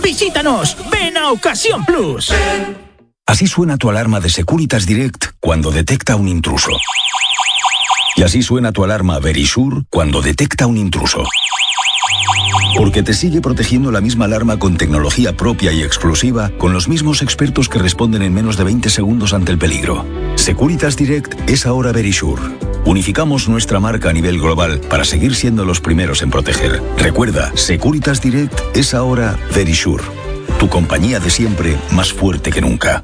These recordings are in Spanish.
Visítanos. Ven a Ocasión Plus. Así suena tu alarma de Securitas Direct cuando detecta un intruso. Y así suena tu alarma Verisure cuando detecta un intruso. Porque te sigue protegiendo la misma alarma con tecnología propia y exclusiva, con los mismos expertos que responden en menos de 20 segundos ante el peligro. Securitas Direct es ahora Verisure. Unificamos nuestra marca a nivel global para seguir siendo los primeros en proteger. Recuerda, Securitas Direct es ahora Verisure. Tu compañía de siempre, más fuerte que nunca.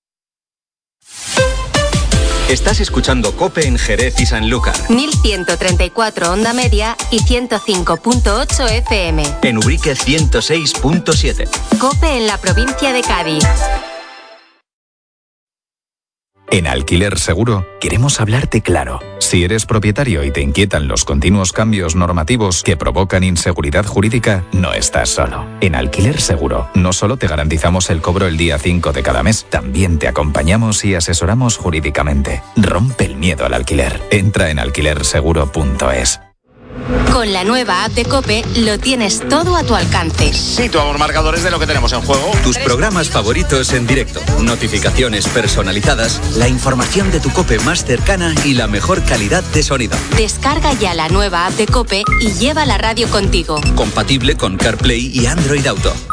Estás escuchando COPE en Jerez y Sanlúcar. 1134 onda media y 105.8 FM. En Ubrique 106.7. COPE en la provincia de Cádiz. En Alquiler Seguro queremos hablarte claro. Si eres propietario y te inquietan los continuos cambios normativos que provocan inseguridad jurídica, no estás solo. En Alquiler Seguro no solo te garantizamos el cobro el día 5 de cada mes, también te acompañamos y asesoramos jurídicamente. Rompe el miedo al alquiler. Entra en alquilerseguro.es. Con la nueva app de COPE lo tienes todo a tu alcance. Situamos marcadores de lo que tenemos en juego. Tus programas favoritos en directo, notificaciones personalizadas, la información de tu COPE más cercana y la mejor calidad de sonido. Descarga ya la nueva app de COPE y lleva la radio contigo. Compatible con CarPlay y Android Auto.